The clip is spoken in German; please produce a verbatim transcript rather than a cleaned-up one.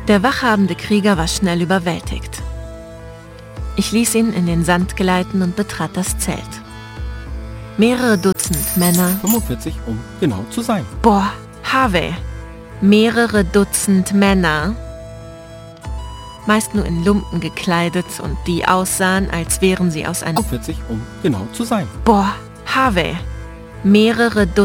Der wachhabende Krieger war schnell überwältigt. Ich ließ ihn in den Sand gleiten und betrat das Zelt. Mehrere Dutzend Männer... fünfundvierzig, um genau zu sein. Boah, Harvey. Mehrere Dutzend Männer, meist nur in Lumpen gekleidet und die aussahen, als wären sie aus einem... fünfundvierzig, um genau zu sein. Boah, Harvey. Mehrere Dutzend